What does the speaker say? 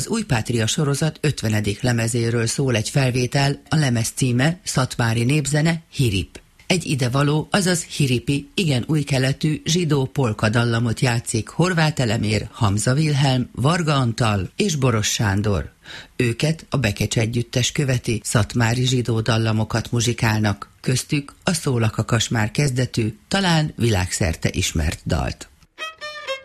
Az Új Pátria sorozat 50. lemezéről szól egy felvétel, a lemez címe Szatmári népzene Hirip. Egy idevaló, azaz hiripi, igen új keletű zsidó polka dallamot játszik Horváth Elemér, Hamza Vilhelm, Varga Antal és Boros Sándor. Őket a Bekecs együttes követi, szatmári zsidó dallamokat muzsikálnak, köztük a Szól a kakas már kezdetű, talán világszerte ismert dalt.